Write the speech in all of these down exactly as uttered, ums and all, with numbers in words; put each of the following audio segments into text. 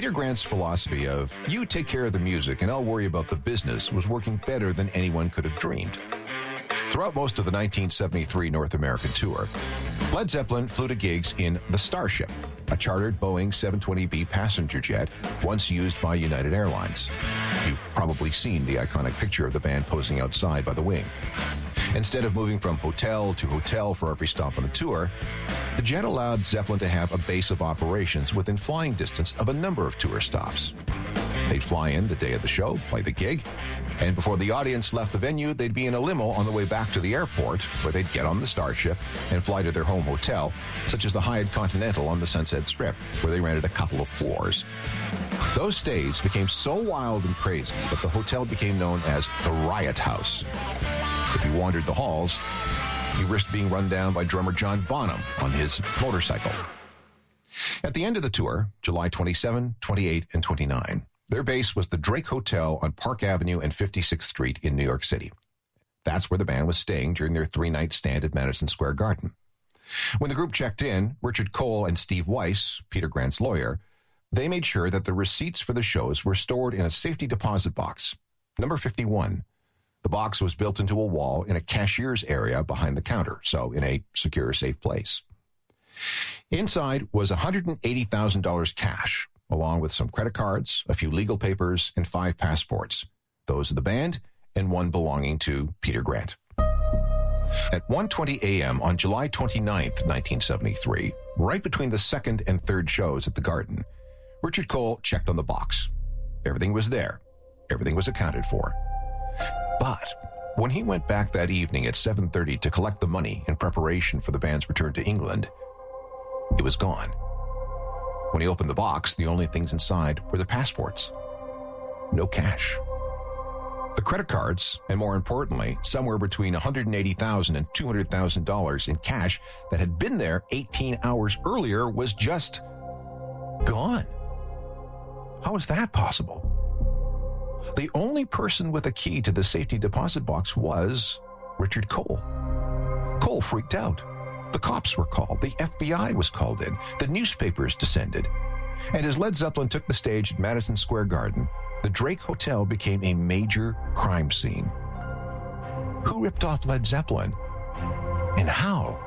Peter Grant's philosophy of, you take care of the music and I'll worry about the business, was working better than anyone could have dreamed. Throughout most of the nineteen seventy-three North American tour, Led Zeppelin flew to gigs in the Starship, a chartered Boeing seven twenty B passenger jet once used by United Airlines. You've probably seen the iconic picture of the band posing outside by the wing. Instead of moving from hotel to hotel for every stop on the tour, the jet allowed Zeppelin to have a base of operations within flying distance of a number of tour stops. They'd fly in the day of the show, play the gig, and before the audience left the venue, they'd be in a limo on the way back to the airport, where they'd get on the Starship and fly to their home hotel, such as the Hyatt Continental on the Sunset Strip, where they rented a couple of floors. Those stays became so wild and crazy that the hotel became known as the Riot House. If you wandered the halls, you risked being run down by drummer John Bonham on his motorcycle. At the end of the tour, July twenty-seventh, twenty-eighth, and twenty-ninth, their base was the Drake Hotel on Park Avenue and fifty-sixth Street in New York City. That's where the band was staying during their three-night stand at Madison Square Garden. When the group checked in, Richard Cole and Steve Weiss, Peter Grant's lawyer, they made sure that the receipts for the shows were stored in a safety deposit box, number fifty-one. The box was built into a wall in a cashier's area behind the counter, so in a secure, safe place. Inside was one hundred eighty thousand dollars cash, along with some credit cards, a few legal papers, and five passports, those of the band and one belonging to Peter Grant. At one twenty a.m. on July twenty-ninth, nineteen seventy-three, right between the second and third shows at the Garden, Richard Cole checked on the box. Everything was there. Everything was accounted for. But when he went back that evening at seven thirty to collect the money in preparation for the band's return to England, it was gone. When he opened the box, the only things inside were the passports. No cash. The credit cards, and more importantly, somewhere between one hundred eighty thousand dollars and two hundred thousand dollars in cash that had been there eighteen hours earlier, was just gone. How is that possible? The only person with a key to the safety deposit box was Richard Cole. Cole freaked out. The cops were called. The F B I was called in. The newspapers descended. And as Led Zeppelin took the stage at Madison Square Garden, the Drake Hotel became a major crime scene. Who ripped off Led Zeppelin? And how?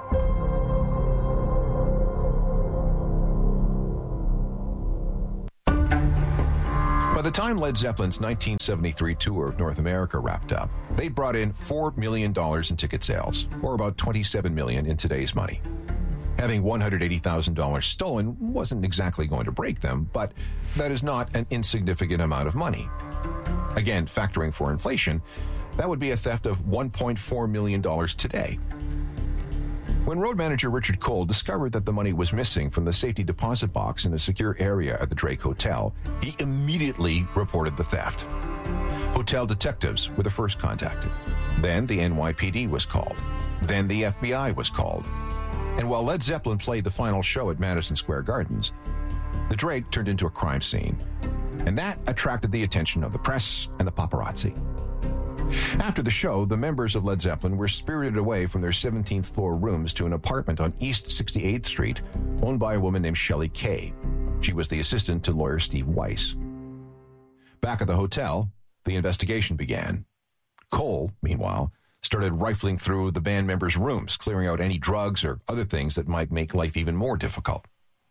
By the time Led Zeppelin's nineteen seventy-three tour of North America wrapped up, they brought in four million dollars in ticket sales, or about twenty-seven million dollars in today's money. Having one hundred eighty thousand dollars stolen wasn't exactly going to break them, but that is not an insignificant amount of money. Again, factoring for inflation, that would be a theft of one point four million dollars today. When road manager Richard Cole discovered that the money was missing from the safety deposit box in a secure area at the Drake Hotel, he immediately reported the theft. Hotel detectives were the first contacted. Then the N Y P D was called. Then the F B I was called. And while Led Zeppelin played the final show at Madison Square Gardens, the Drake turned into a crime scene. And that attracted the attention of the press and the paparazzi. After the show, the members of Led Zeppelin were spirited away from their seventeenth floor rooms to an apartment on East sixty-eighth Street, owned by a woman named Shelley Kay. She was the assistant to lawyer Steve Weiss. Back at the hotel, the investigation began. Cole, meanwhile, started rifling through the band members' rooms, clearing out any drugs or other things that might make life even more difficult.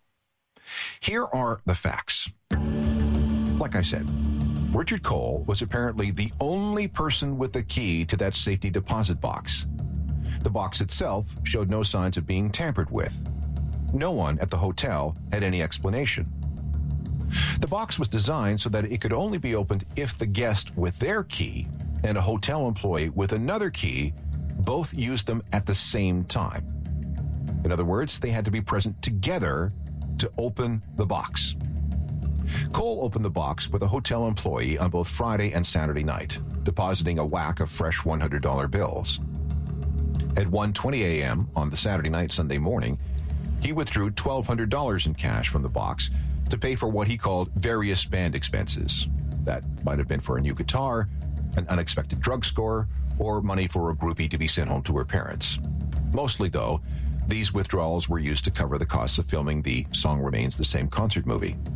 Here are the facts. Like I said, Richard Cole was apparently the only person with the key to that safety deposit box. The box itself showed no signs of being tampered with. No one at the hotel had any explanation. The box was designed so that it could only be opened if the guest with their key and a hotel employee with another key both used them at the same time. In other words, they had to be present together to open the box. Cole opened the box with a hotel employee on both Friday and Saturday night, depositing a whack of fresh one hundred dollar bills. At one twenty a.m. on the Saturday night, Sunday morning, he withdrew twelve hundred dollars in cash from the box to pay for what he called various band expenses. That might have been for a new guitar, an unexpected drug score, or money for a groupie to be sent home to her parents. Mostly, though, these withdrawals were used to cover the costs of filming the Song Remains the Same concert movie.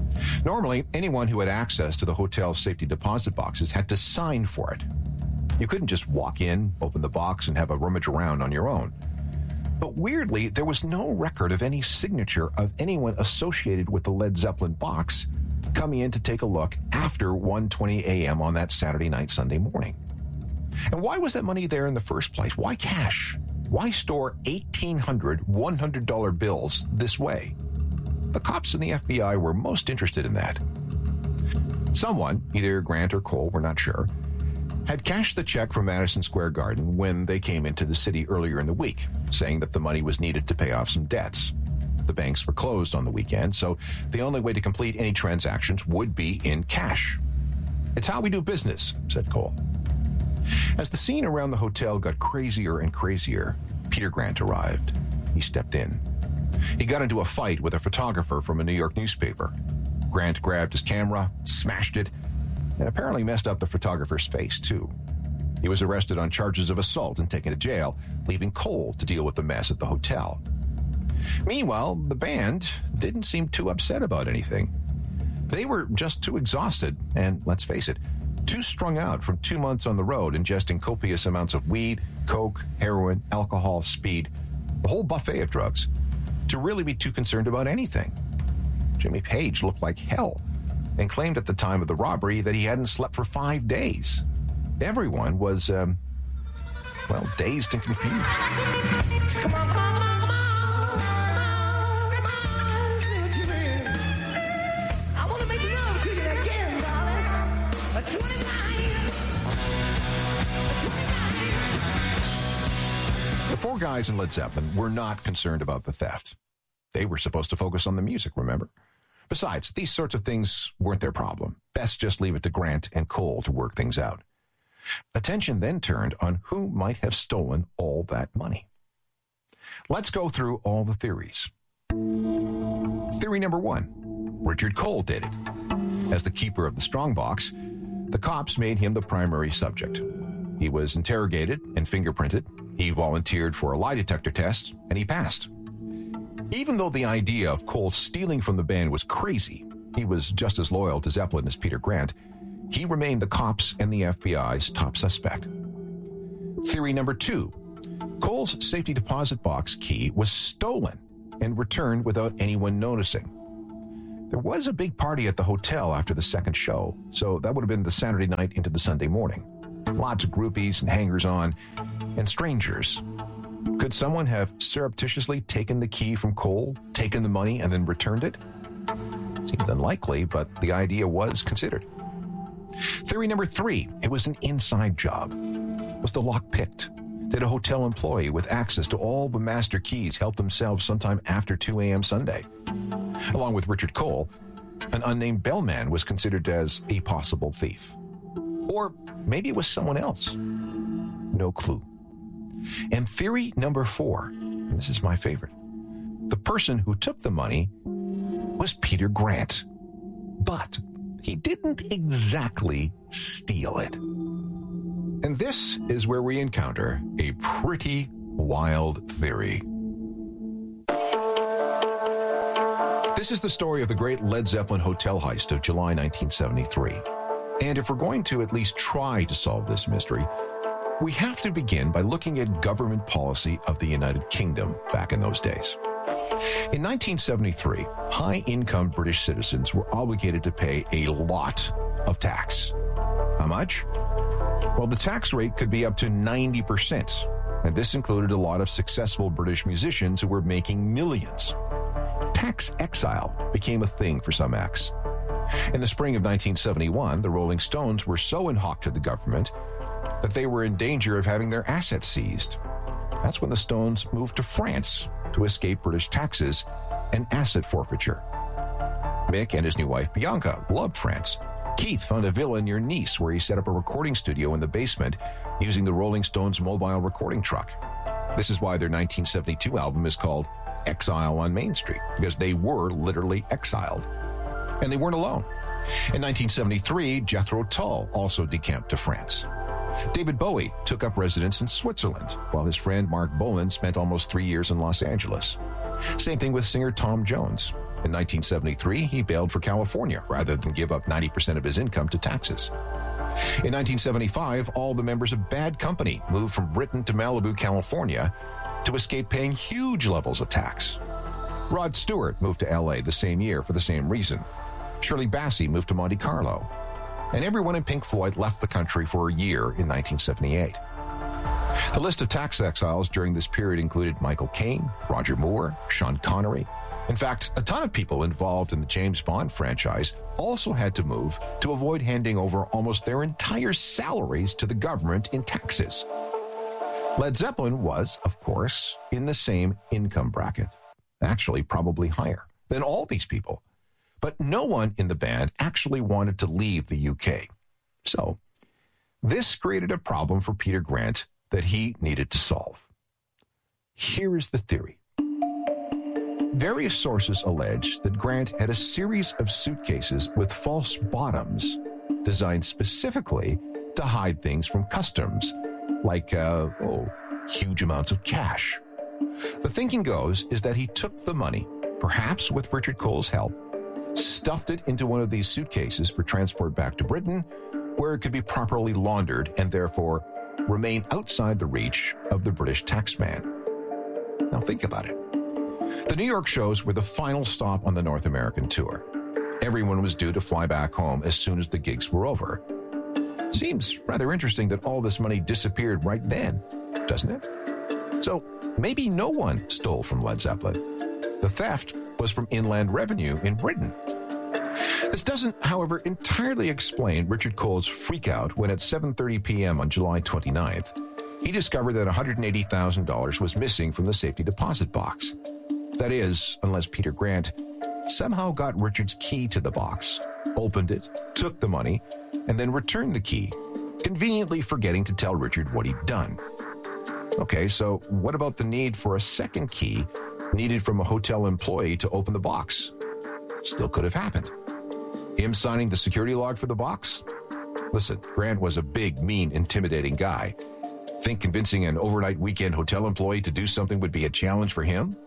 Normally, anyone who had access to the hotel's safety deposit boxes had to sign for it. You couldn't just walk in, open the box, and have a rummage around on your own. But weirdly, there was no record of any signature of anyone associated with the Led Zeppelin box coming in to take a look after one twenty a.m. on that Saturday night, Sunday morning. And why was that money there in the first place? Why cash? Why store eighteen hundred one hundred dollar bills this way? The cops and the F B I were most interested in that. Someone, either Grant or Cole, we're not sure, had cashed the check from Madison Square Garden when they came into the city earlier in the week, saying that the money was needed to pay off some debts. The banks were closed on the weekend, so the only way to complete any transactions would be in cash. It's how we do business, said Cole. As the scene around the hotel got crazier and crazier, Peter Grant arrived. He stepped in. He got into a fight with a photographer from a New York newspaper. Grant grabbed his camera, smashed it, and apparently messed up the photographer's face, too. He was arrested on charges of assault and taken to jail, leaving Cole to deal with the mess at the hotel. Meanwhile, the band didn't seem too upset about anything. They were just too exhausted and, let's face it, too strung out from two months on the road ingesting copious amounts of weed, coke, heroin, alcohol, speed, the whole buffet of drugs, to really be too concerned about anything. Jimmy Page looked like hell and claimed at the time of the robbery that he hadn't slept for five days. Everyone was, um, well, dazed and confused. Come on, come on, come on. I want to make love to you again, darling. But twenty-nine. The four guys in Led Zeppelin were not concerned about the theft. They were supposed to focus on the music, remember? Besides, these sorts of things weren't their problem. Best just leave it to Grant and Cole to work things out. Attention then turned on who might have stolen all that money. Let's go through all the theories. Theory number one, Richard Cole did it. As the keeper of the strongbox, the cops made him the primary subject. He was interrogated and fingerprinted. He volunteered for a lie detector test, and he passed. Even though the idea of Cole stealing from the band was crazy, he was just as loyal to Zeppelin as Peter Grant. He remained the cops and the F B I's top suspect. Theory number two, Cole's safety deposit box key was stolen and returned without anyone noticing. There was a big party at the hotel after the second show, so that would have been the Saturday night into the Sunday morning. Lots of groupies and hangers-on and strangers. Could someone have surreptitiously taken the key from Cole, taken the money, and then returned it? Seemed unlikely, but the idea was considered. Theory number three, it was an inside job. Was the lock picked? Did a hotel employee with access to all the master keys help themselves sometime after two a.m. Sunday? Along with Richard Cole, an unnamed bellman was considered as a possible thief. Or maybe it was someone else. No clue. And theory number four, and this is my favorite, the person who took the money was Peter Grant. But he didn't exactly steal it. And this is where we encounter a pretty wild theory. This is the story of the great Led Zeppelin hotel heist of July nineteen seventy-three. And if we're going to at least try to solve this mystery, we have to begin by looking at government policy of the United Kingdom back in those days. In nineteen seventy-three, high-income British citizens were obligated to pay a lot of tax. How much? Well, the tax rate could be up to ninety percent, and this included a lot of successful British musicians who were making millions. Tax exile became a thing for some acts. In the spring of nineteen seventy-one, the Rolling Stones were so in hock to the government that they were in danger of having their assets seized. That's when the Stones moved to France to escape British taxes and asset forfeiture. Mick and his new wife Bianca loved France. Keith found a villa near Nice where he set up a recording studio in the basement using the Rolling Stones' mobile recording truck. This is why their nineteen seventy-two album is called Exile on Main Street, because they were literally exiled. And they weren't alone. In nineteen seventy-three, Jethro Tull also decamped to France. David Bowie took up residence in Switzerland, while his friend Mark Bolan spent almost three years in Los Angeles. Same thing with singer Tom Jones. In nineteen seventy-three, he bailed for California rather than give up ninety percent of his income to taxes. In nineteen seventy-five, all the members of Bad Company moved from Britain to Malibu, California to escape paying huge levels of tax. Rod Stewart moved to L A the same year for the same reason. Shirley Bassey moved to Monte Carlo. And everyone in Pink Floyd left the country for a year in nineteen seventy-eight. The list of tax exiles during this period included Michael Caine, Roger Moore, Sean Connery. In fact, a ton of people involved in the James Bond franchise also had to move to avoid handing over almost their entire salaries to the government in taxes. Led Zeppelin was, of course, in the same income bracket. Actually, probably higher than all these people. But no one in the band actually wanted to leave the U K. So, this created a problem for Peter Grant that he needed to solve. Here is the theory. Various sources allege that Grant had a series of suitcases with false bottoms designed specifically to hide things from customs, like, uh, oh, huge amounts of cash. The thinking goes is that he took the money, perhaps with Richard Cole's help, stuffed it into one of these suitcases for transport back to Britain, where it could be properly laundered and therefore remain outside the reach of the British taxman. Now think about it. The New York shows were the final stop on the North American tour. Everyone was due to fly back home as soon as the gigs were over. Seems rather interesting that all this money disappeared right then, doesn't it? So maybe no one stole from Led Zeppelin. The theft was from Inland Revenue in Britain. This doesn't, however, entirely explain Richard Cole's freakout when at seven thirty p.m. on July twenty-ninth, he discovered that one hundred eighty thousand dollars was missing from the safety deposit box. That is, unless Peter Grant somehow got Richard's key to the box, opened it, took the money, and then returned the key, conveniently forgetting to tell Richard what he'd done. Okay, so what about the need for a second key needed from a hotel employee to open the box? Still could have happened. Him signing the security log for the box? Listen, Grant was a big, mean, intimidating guy. Think convincing an overnight weekend hotel employee to do something would be a challenge for him?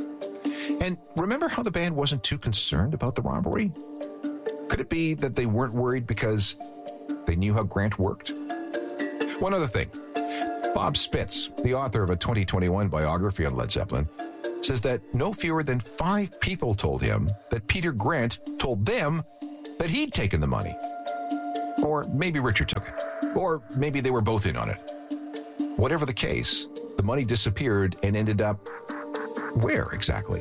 And remember how the band wasn't too concerned about the robbery? Could it be that they weren't worried because they knew how Grant worked? One other thing. Bob Spitz, the author of a twenty twenty-one biography on Led Zeppelin, says that no fewer than five people told him that Peter Grant told them that he'd taken the money. Or maybe Richard took it. Or maybe they were both in on it. Whatever the case, the money disappeared and ended up where exactly?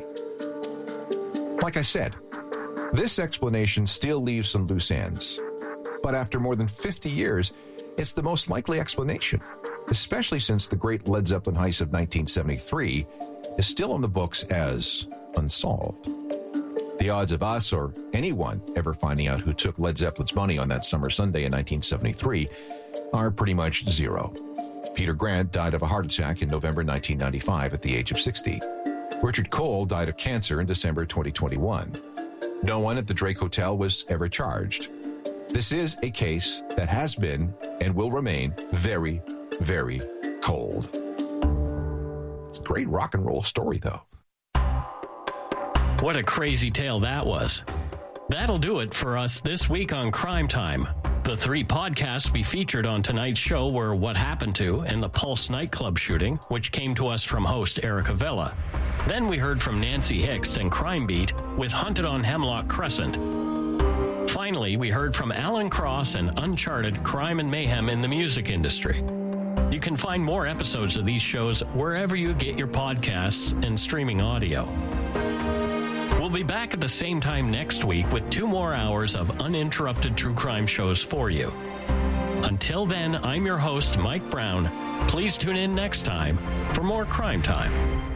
Like I said, this explanation still leaves some loose ends. But after more than fifty years, it's the most likely explanation, especially since the great Led Zeppelin heist of nineteen seventy-three is still on the books as unsolved. The odds of us or anyone ever finding out who took Led Zeppelin's money on that summer Sunday in nineteen seventy-three are pretty much zero. Peter Grant died of a heart attack in November nineteen ninety-five at the age of sixty. Richard Cole died of cancer in December twenty twenty-one. No one at the Drake Hotel was ever charged. This is a case that has been and will remain very, very cold. It's a great rock and roll story, though. What a crazy tale that was. That'll do it for us this week on Crime Time. The three podcasts we featured on tonight's show were What Happened To and the Pulse nightclub shooting, which came to us from host Erica Villa. Then we heard from Nancy Hicks and Crime Beat with Hunted on Hemlock Crescent. Finally, we heard from Alan Cross and Uncharted Crime and Mayhem in the Music Industry. You can find more episodes of these shows wherever you get your podcasts and streaming audio. We'll be back at the same time next week with two more hours of uninterrupted true crime shows for you. Until then, I'm your host, Mike Brown. Please tune in next time for more Crime Time.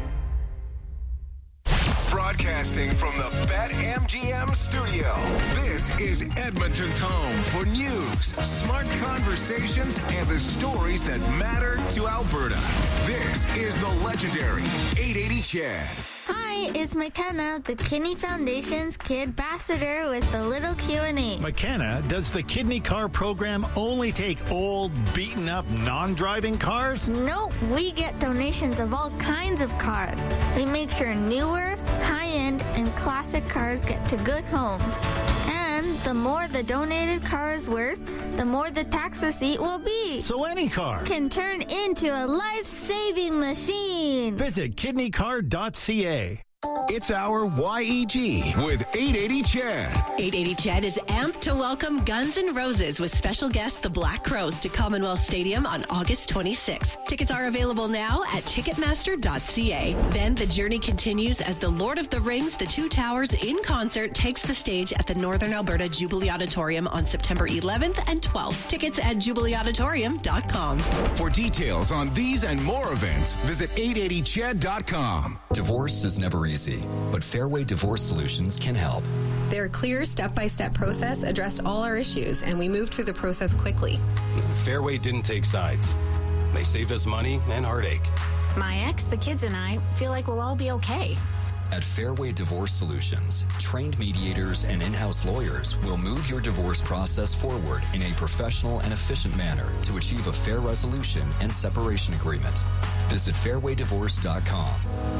Broadcasting from the BetMGM studio, this is Edmonton's home for news, smart conversations, and the stories that matter to Alberta. This is the legendary eight eighty C H E D. Hi, it's McKenna, the Kidney Foundation's Kid Ambassador with a little Q and A. McKenna, does the Kidney Car program only take old, beaten-up, non-driving cars? Nope, we get donations of all kinds of cars. We make sure newer, high high-end and classic cars get to good homes. And the more the donated car is worth, the more the tax receipt will be. So any car can turn into a life-saving machine. Visit kidney car dot c a. It's our Y E G with eight eighty Chad. eight eighty Chad is amped to welcome Guns N' Roses with special guest the Black Crowes to Commonwealth Stadium on August twenty-sixth. Tickets are available now at ticketmaster dot c a. Then the journey continues as the Lord of the Rings, The Two Towers in concert takes the stage at the Northern Alberta Jubilee Auditorium on September eleventh and twelfth. Tickets at jubilee auditorium dot com. For details on these and more events, visit eight eighty chad dot com. Divorce is never easy, but Fairway Divorce Solutions can help. Their clear step-by-step process addressed all our issues, and we moved through the process quickly. Fairway didn't take sides. They saved us money and heartache. My ex, the kids, and I feel like we'll all be okay. At Fairway Divorce Solutions, trained mediators and in-house lawyers will move your divorce process forward in a professional and efficient manner to achieve a fair resolution and separation agreement. Visit fairway divorce dot com.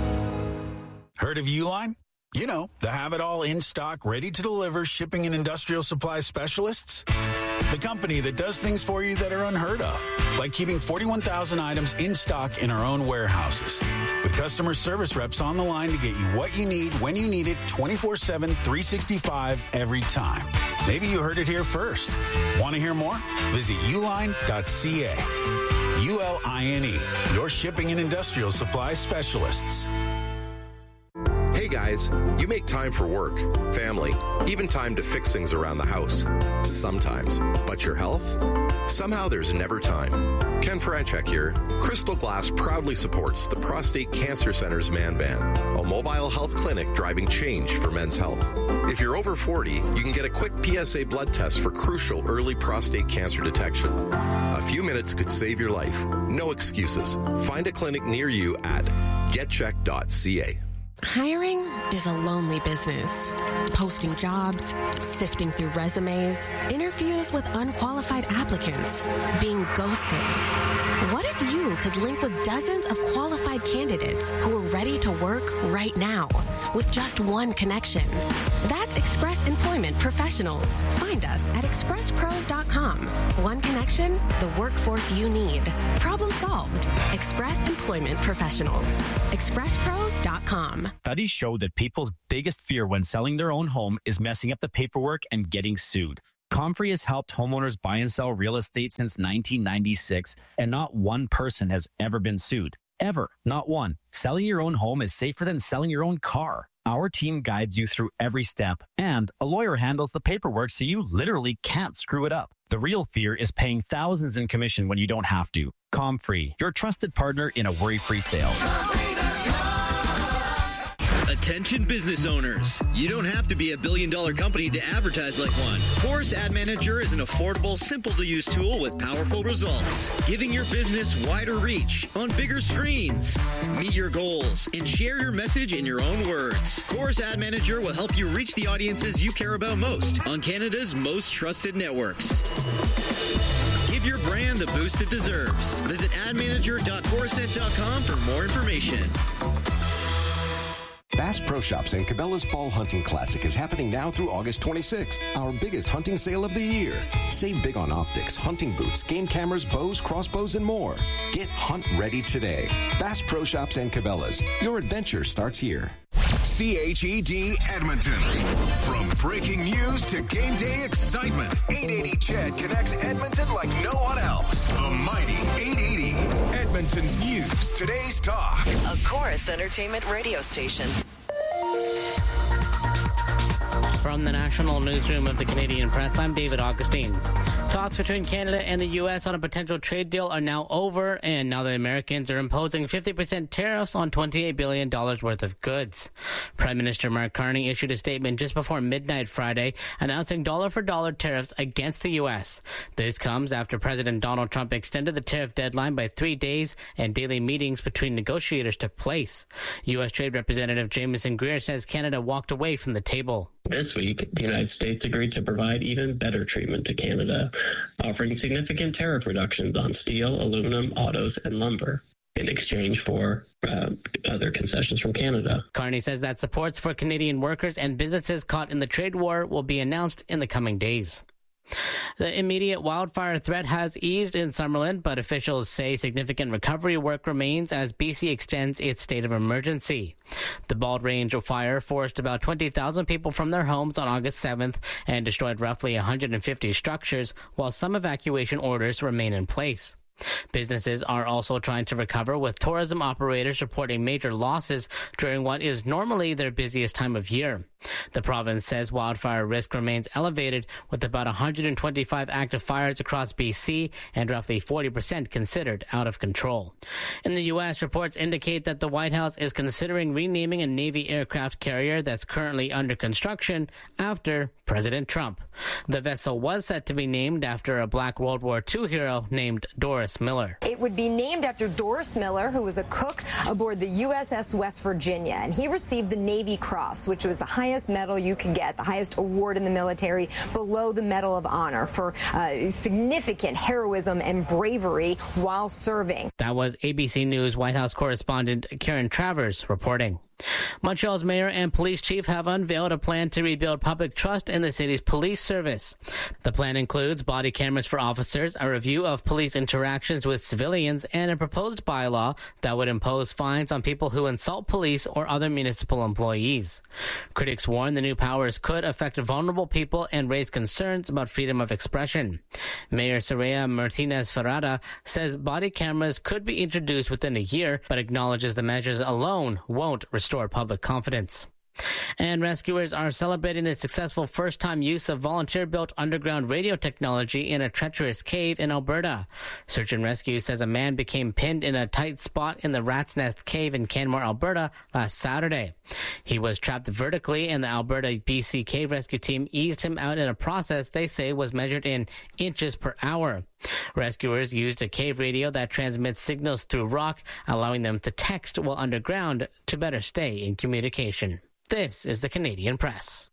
Heard of Uline? You know, the have-it-all in-stock, ready-to-deliver shipping and industrial supply specialists. The company that does things for you that are unheard of, like keeping forty-one thousand items in stock in our own warehouses. With customer service reps on the line to get you what you need when you need it twenty-four seven, three sixty-five every time. Maybe you heard it here first. Want to hear more? Visit uline dot c a. U L I N E, your shipping and industrial supply specialists. Hey guys, you make time for work, family, even time to fix things around the house. Sometimes. But your health? Somehow there's never time. Ken Franchek here. Crystal Glass proudly supports the Prostate Cancer Center's Man Van, a mobile health clinic driving change for men's health. If you're over forty, you can get a quick P S A blood test for crucial early prostate cancer detection. A few minutes could save your life. No excuses. Find a clinic near you at get check dot c a. Hiring is a lonely business. Posting jobs, sifting through resumes, interviews with unqualified applicants, being ghosted. What if you could link with dozens of qualified candidates who are ready to work right now with just one connection? That's Express Employment Professionals. Find us at express pros dot com. One connection, the workforce you need. Problem solved. Express Employment Professionals. express pros dot com. Studies show that people's biggest fear when selling their own home is messing up the paperwork and getting sued. Comfrey has helped homeowners buy and sell real estate since nineteen ninety-six, and not one person has ever been sued. Ever. Not one. Selling your own home is safer than selling your own car. Our team guides you through every step, and a lawyer handles the paperwork so you literally can't screw it up. The real fear is paying thousands in commission when you don't have to. Comfrey, your trusted partner in a worry-free sale. Attention business owners. You don't have to be a billion dollar company to advertise like one. Chorus Ad Manager is an affordable, simple to use tool with powerful results, giving your business wider reach on bigger screens. Meet your goals and share your message in your own words. Chorus Ad Manager will help you reach the audiences you care about most on Canada's most trusted networks. Give your brand the boost it deserves. Visit ad manager dot chorusnet dot com for more information. Bass Pro Shops and Cabela's Fall Hunting Classic is happening now through August twenty-sixth, our biggest hunting sale of the year. Save big on optics, hunting boots, game cameras, bows, crossbows, and more. Get hunt ready today. Bass Pro Shops and Cabela's. Your adventure starts here. C H E D Edmonton. From breaking news to game day excitement, eight eighty Chad connects Edmonton like no one else. The mighty eight eighty. Edmonton's news, today's talk. A Chorus Entertainment radio station. From the National Newsroom of the Canadian Press, I'm David Augustine. Talks between Canada and the U S on a potential trade deal are now over, and now the Americans are imposing fifty percent tariffs on twenty-eight billion dollars worth of goods. Prime Minister Mark Carney issued a statement just before midnight Friday announcing dollar-for-dollar tariffs against the U S. This comes after President Donald Trump extended the tariff deadline by three days and daily meetings between negotiators took place. U S Trade Representative Jameson Greer says Canada walked away from the table. This week, the United States agreed to provide even better treatment to Canada, offering significant tariff reductions on steel, aluminum, autos, and lumber. in exchange for uh, other concessions from Canada. Carney says that supports for Canadian workers and businesses caught in the trade war will be announced in the coming days. The immediate wildfire threat has eased in Summerland, but officials say significant recovery work remains as B C extends its state of emergency. The Bald Range fire forced about twenty thousand people from their homes on August seventh and destroyed roughly one hundred fifty structures, while some evacuation orders remain in place. Businesses are also trying to recover, with tourism operators reporting major losses during what is normally their busiest time of year. The province says wildfire risk remains elevated, with about one hundred twenty-five active fires across B C and roughly forty percent considered out of control. In the U S, reports indicate that the White House is considering renaming a Navy aircraft carrier that's currently under construction after President Trump. The vessel was set to be named after a Black World War Two hero named Doris Miller. It would be named after Doris Miller, who was a cook aboard the U S S West Virginia, and he received the Navy Cross, which was the highest medal you could get, the highest award in the military, below the Medal of Honor, for uh, significant heroism and bravery while serving. That was A B C News White House correspondent Karen Travers reporting. Montreal's mayor and police chief have unveiled a plan to rebuild public trust in the city's police service. The plan includes body cameras for officers, a review of police interactions with civilians, and a proposed bylaw that would impose fines on people who insult police or other municipal employees. Critics warn the new powers could affect vulnerable people and raise concerns about freedom of expression. Mayor Soraya Martinez-Ferrada says body cameras could be introduced within a year, but acknowledges the measures alone won't restore public confidence. And rescuers are celebrating the successful first-time use of volunteer-built underground radio technology in a treacherous cave in Alberta. Search and Rescue says a man became pinned in a tight spot in the Rat's Nest Cave in Canmore, Alberta last Saturday. He was trapped vertically, and the Alberta B C Cave Rescue Team eased him out in a process they say was measured in inches per hour. Rescuers used a cave radio that transmits signals through rock, allowing them to text while underground to better stay in communication. This is the Canadian Press.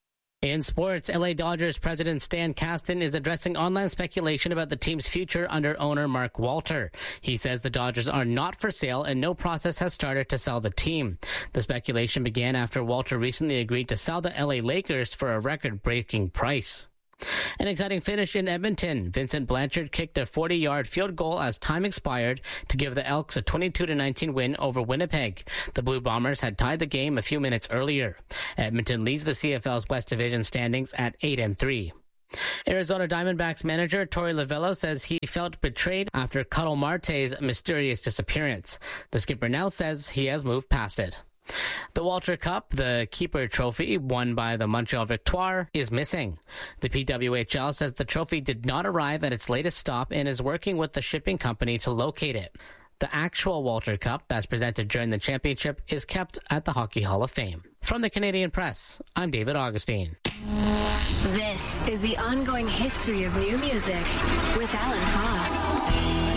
In sports, L A Dodgers president Stan Kasten is addressing online speculation about the team's future under owner Mark Walter. He says the Dodgers are not for sale and no process has started to sell the team. The speculation began after Walter recently agreed to sell the L A Lakers for a record-breaking price. An exciting finish in Edmonton. Vincent Blanchard kicked a forty-yard field goal as time expired to give the Elks a twenty-two to nineteen win over Winnipeg. The Blue Bombers had tied the game a few minutes earlier. Edmonton leads the C F L's West Division standings at eight and three. Arizona Diamondbacks manager Torey Lovullo says he felt betrayed after Cuddle Marte's mysterious disappearance. The skipper now says he has moved past it. The Walter Cup, the keeper trophy won by the Montreal Victoire, is missing. The P W H L says the trophy did not arrive at its latest stop and is working with the shipping company to locate it. The actual Walter Cup that's presented during the championship is kept at the Hockey Hall of Fame. From the Canadian Press, I'm David Augustine. This is the ongoing history of new music with Alan Cross.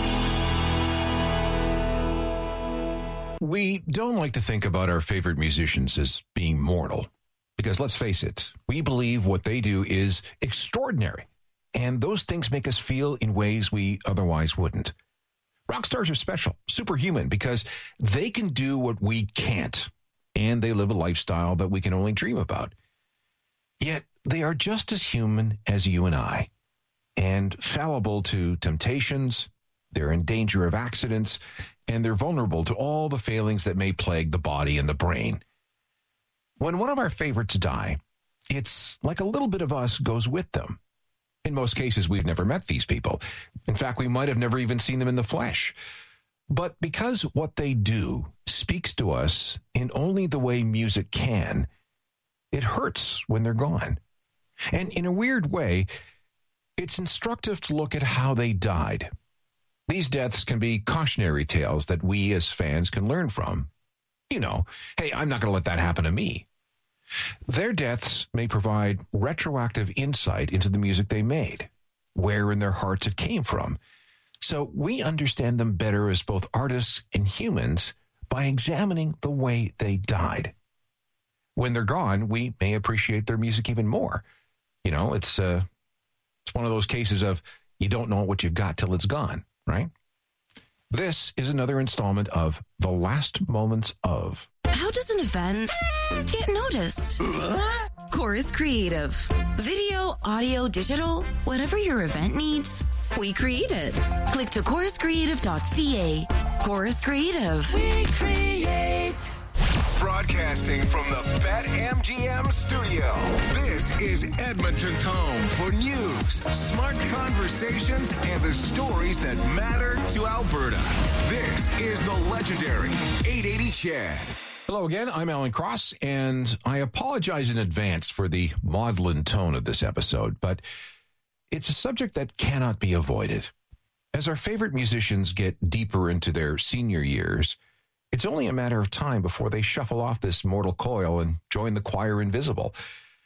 We don't like to think about our favorite musicians as being mortal, because let's face it, we believe what they do is extraordinary, and those things make us feel in ways we otherwise wouldn't. Rock stars are special, superhuman, because they can do what we can't, and they live a lifestyle that we can only dream about. Yet they are just as human as you and I, and fallible to temptations. They're in danger of accidents, and they're vulnerable to all the failings that may plague the body and the brain. When one of our favorites die, it's like a little bit of us goes with them. In most cases, we've never met these people. In fact, we might have never even seen them in the flesh. But because what they do speaks to us in only the way music can, it hurts when they're gone. And in a weird way, it's instructive to look at how they died. These deaths can be cautionary tales that we as fans can learn from. You know, hey, I'm not going to let that happen to me. Their deaths may provide retroactive insight into the music they made, where in their hearts it came from. So we understand them better as both artists and humans by examining the way they died. When they're gone, we may appreciate their music even more. You know, it's uh, it's one of those cases of you don't know what you've got till it's gone. Right? This is another installment of The Last Moments of. How does an event get noticed? Chorus Creative. Video, audio, digital, whatever your event needs, we create it. Click to chorus creative dot c a. Chorus Creative. We create. Broadcasting from the BetMGM studio, this is Edmonton's home for news, smart conversations, and the stories that matter to Alberta. This is the legendary eight eighty Chad. Hello again, I'm Alan Cross, and I apologize in advance for the maudlin tone of this episode, but it's a subject that cannot be avoided. As our favorite musicians get deeper into their senior years, it's only a matter of time before they shuffle off this mortal coil and join the choir invisible.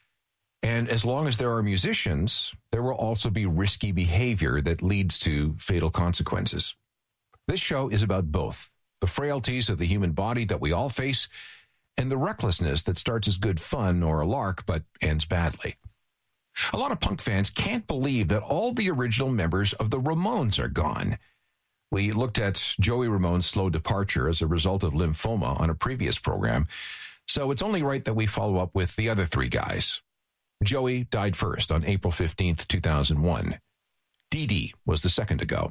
And as long as there are musicians, there will also be risky behavior that leads to fatal consequences. This show is about both the frailties of the human body that we all face and the recklessness that starts as good fun or a lark but ends badly. A lot of punk fans can't believe that all the original members of the Ramones are gone. We looked at Joey Ramone's slow departure as a result of lymphoma on a previous program, so it's only right that we follow up with the other three guys. Joey died first on April fifteenth, two thousand one. Dee Dee was the second to go.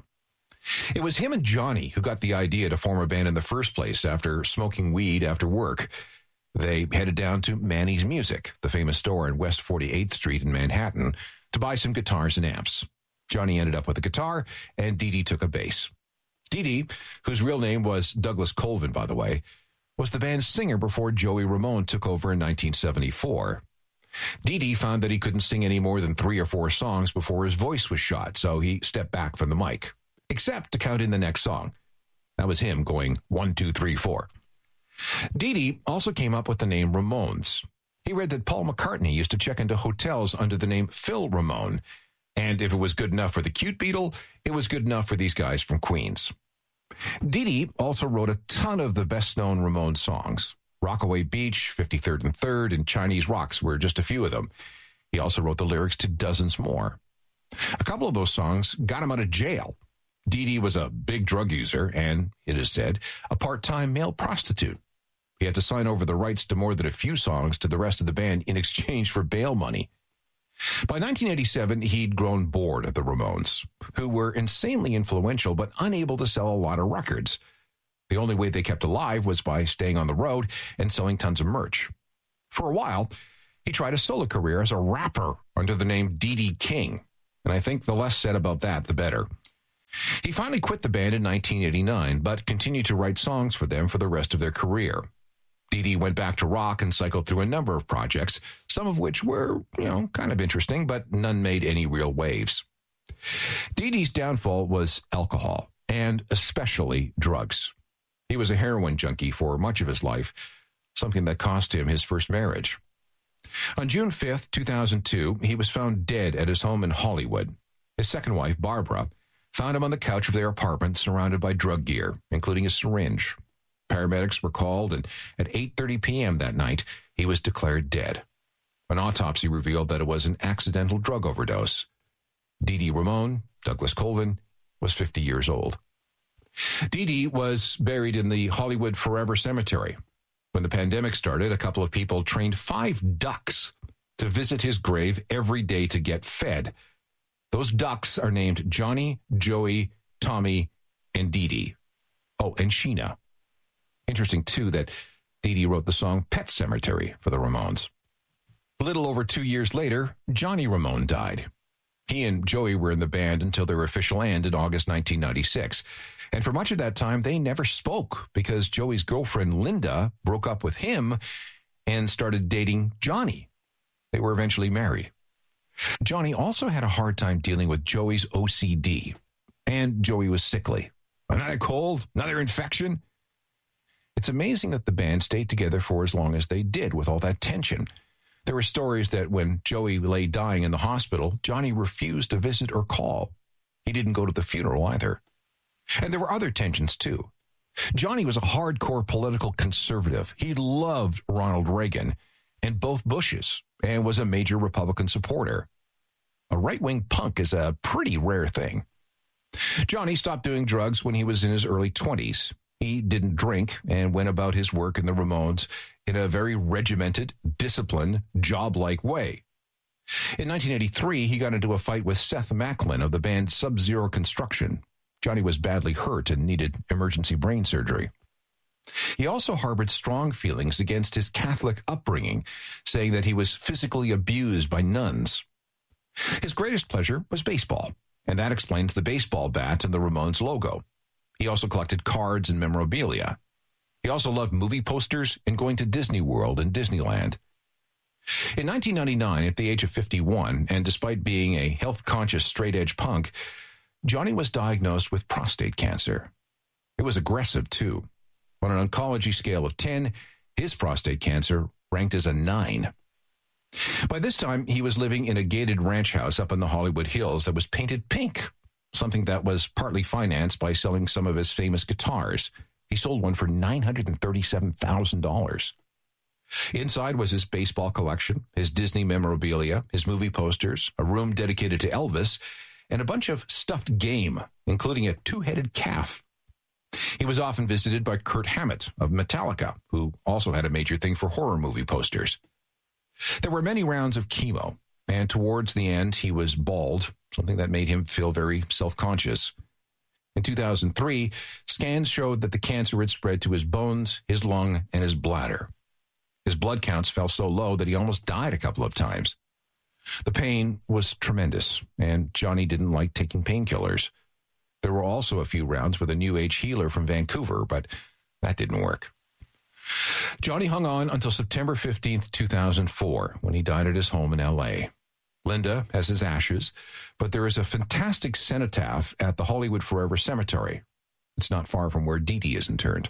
It was him and Johnny who got the idea to form a band in the first place after smoking weed after work. They headed down to Manny's Music, the famous store on West forty-eighth Street in Manhattan, to buy some guitars and amps. Johnny ended up with a guitar, and Dee Dee took a bass. Dee Dee, whose real name was Douglas Colvin, by the way, was the band's singer before Joey Ramone took over in nineteen seventy-four. Dee Dee found that he couldn't sing any more than three or four songs before his voice was shot, so he stepped back from the mic, except to count in the next song. That was him going one, two, three, four. Dee Dee also came up with the name Ramones. He read that Paul McCartney used to check into hotels under the name Phil Ramone, and if it was good enough for the cute Beatle, it was good enough for these guys from Queens. Dee Dee also wrote a ton of the best-known Ramones songs. Rockaway Beach, fifty-third and third, and Chinese Rocks were just a few of them. He also wrote the lyrics to dozens more. A couple of those songs got him out of jail. Dee Dee was a big drug user and, it is said, a part-time male prostitute. He had to sign over the rights to more than a few songs to the rest of the band in exchange for bail money. By nineteen eighty-seven, he'd grown bored of the Ramones, who were insanely influential but unable to sell a lot of records. The only way they kept alive was by staying on the road and selling tons of merch. For a while, he tried a solo career as a rapper under the name D D King, and I think the less said about that, the better. He finally quit the band in nineteen eighty-nine, but continued to write songs for them for the rest of their career. Dee Dee went back to rock and cycled through a number of projects, some of which were, you know, kind of interesting, but none made any real waves. Dee Dee's downfall was alcohol, and especially drugs. He was a heroin junkie for much of his life, something that cost him his first marriage. On June fifth, two thousand two, he was found dead at his home in Hollywood. His second wife, Barbara, found him on the couch of their apartment surrounded by drug gear, including a syringe. Paramedics were called, and at eight thirty p.m. that night, he was declared dead. An autopsy revealed that it was an accidental drug overdose. Dee Dee Ramone, Douglas Colvin, was fifty years old. Dee Dee was buried in the Hollywood Forever Cemetery. When the pandemic started, a couple of people trained five ducks to visit his grave every day to get fed. Those ducks are named Johnny, Joey, Tommy, and Dee Dee. Oh, and Sheena. Interesting, too, that Dee Dee wrote the song Pet Cemetery for the Ramones. A little over two years later, Johnny Ramone died. He and Joey were in the band until their official end in August nineteen ninety-six. And for much of that time, they never spoke because Joey's girlfriend, Linda, broke up with him and started dating Johnny. They were eventually married. Johnny also had a hard time dealing with Joey's O C D, and Joey was sickly. Another cold, another infection. It's amazing that the band stayed together for as long as they did with all that tension. There were stories that when Joey lay dying in the hospital, Johnny refused to visit or call. He didn't go to the funeral either. And there were other tensions, too. Johnny was a hardcore political conservative. He loved Ronald Reagan and both Bushes and was a major Republican supporter. A right-wing punk is a pretty rare thing. Johnny stopped doing drugs when he was in his early twenties. He didn't drink and went about his work in the Ramones in a very regimented, disciplined, job-like way. In nineteen eighty-three, he got into a fight with Seth Macklin of the band Sub-Zero Construction. Johnny was badly hurt and needed emergency brain surgery. He also harbored strong feelings against his Catholic upbringing, saying that he was physically abused by nuns. His greatest pleasure was baseball, and that explains the baseball bat and the Ramones logo. He also collected cards and memorabilia. He also loved movie posters and going to Disney World and Disneyland. In nineteen ninety-nine, at the age of fifty-one, and despite being a health-conscious straight-edge punk, Johnny was diagnosed with prostate cancer. It was aggressive, too. On an oncology scale of ten, his prostate cancer ranked as a nine. By this time, he was living in a gated ranch house up in the Hollywood Hills that was painted pink, something that was partly financed by selling some of his famous guitars. He sold one for nine hundred thirty-seven thousand dollars. Inside was his baseball collection, his Disney memorabilia, his movie posters, a room dedicated to Elvis, and a bunch of stuffed game, including a two-headed calf. He was often visited by Kirk Hammett of Metallica, who also had a major thing for horror movie posters. There were many rounds of chemo, and towards the end he was bald, something that made him feel very self-conscious. In two thousand three, scans showed that the cancer had spread to his bones, his lung, and his bladder. His blood counts fell so low that he almost died a couple of times. The pain was tremendous, and Johnny didn't like taking painkillers. There were also a few rounds with a New Age healer from Vancouver, but that didn't work. Johnny hung on until September fifteenth, two thousand four, when he died at his home in L A. Linda has his ashes, but there is a fantastic cenotaph at the Hollywood Forever Cemetery. It's not far from where Dee Dee is interred.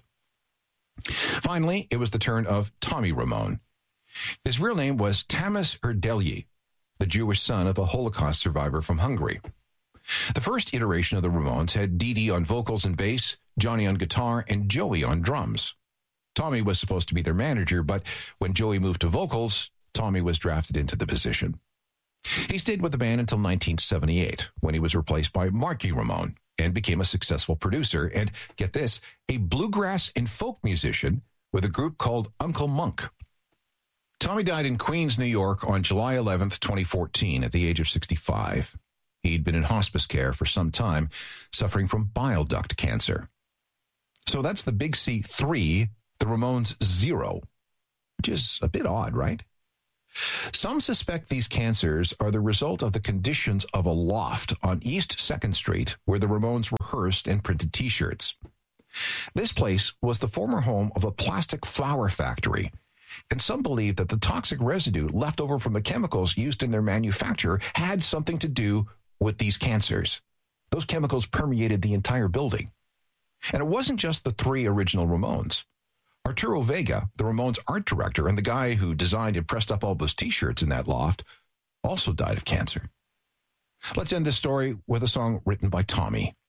Finally, it was the turn of Tommy Ramone. His real name was Tamas Erdelyi, the Jewish son of a Holocaust survivor from Hungary. The first iteration of the Ramones had Dee Dee on vocals and bass, Johnny on guitar, and Joey on drums. Tommy was supposed to be their manager, but when Joey moved to vocals, Tommy was drafted into the position. He stayed with the band until nineteen seventy-eight, when he was replaced by Marky Ramone and became a successful producer and, get this, a bluegrass and folk musician with a group called Uncle Monk. Tommy died in Queens, New York on July eleventh, twenty fourteen, at the age of sixty-five. He'd been in hospice care for some time, suffering from bile duct cancer. So that's the Big C three, the Ramones zero, which is a bit odd, right? Some suspect these cancers are the result of the conditions of a loft on East second Street where the Ramones rehearsed and printed T-shirts. This place was the former home of a plastic flower factory, and some believe that the toxic residue left over from the chemicals used in their manufacture had something to do with these cancers. Those chemicals permeated the entire building. And it wasn't just the three original Ramones. Arturo Vega, the Ramones art director and the guy who designed and pressed up all those T-shirts in that loft, also died of cancer. Let's end this story with a song written by Tommy.